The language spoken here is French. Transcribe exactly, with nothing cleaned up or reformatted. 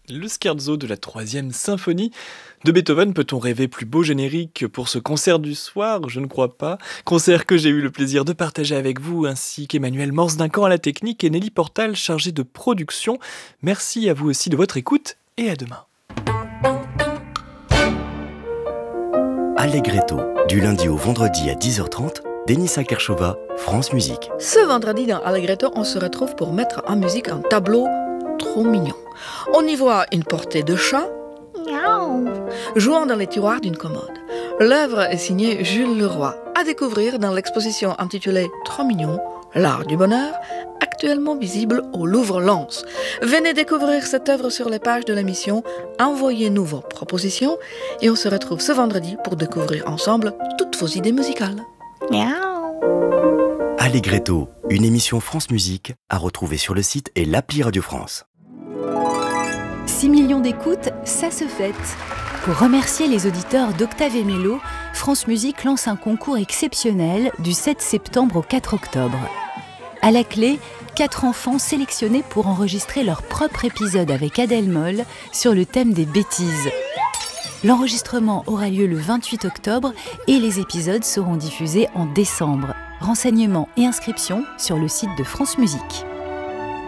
Le scherzo de la troisième symphonie de Beethoven, peut-on rêver plus beau générique pour ce concert du soir? Je ne crois pas. Concert que j'ai eu le plaisir de partager avec vous, ainsi qu'Emmanuel Morse-Duncan à la technique et Nelly Portal chargée de production. Merci à vous aussi de votre écoute et à demain. Allegretto, du lundi au vendredi à dix heures trente, Denisa Kershova, France Musique. Ce vendredi dans Allegretto, on se retrouve pour mettre en musique un tableau trop mignon. On y voit une portée de chat jouant dans les tiroirs d'une commode. L'œuvre est signée Jules Leroy, à découvrir dans l'exposition intitulée Trop mignon, l'art du bonheur, actuellement visible au Louvre-Lens. Venez découvrir cette œuvre sur les pages de l'émission, envoyez-nous vos propositions et on se retrouve ce vendredi pour découvrir ensemble toutes vos idées musicales. Allegretto, une émission France Musique à retrouver sur le site et l'appli Radio France. six millions d'écoutes, ça se fête. Pour remercier les auditeurs d'Octave et Mélo, France Musique lance un concours exceptionnel du sept septembre au quatre octobre. À la clé, quatre enfants sélectionnés pour enregistrer leur propre épisode avec Adèle Moll sur le thème des bêtises. L'enregistrement aura lieu le vingt-huit octobre et les épisodes seront diffusés en décembre. Renseignements et inscriptions sur le site de France Musique.